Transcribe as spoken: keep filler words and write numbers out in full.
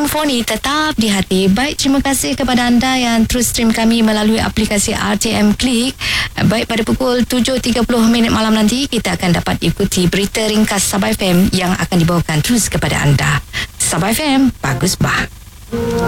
info ni tetap di hati. Baik, terima kasih kepada anda yang terus stream kami melalui aplikasi R T M Click. Baik, pada pukul tujuh tiga puluh minit malam nanti kita akan dapat ikuti berita ringkas Sabah F M yang akan dibawakan terus kepada anda. Sabah F M, bagus bah.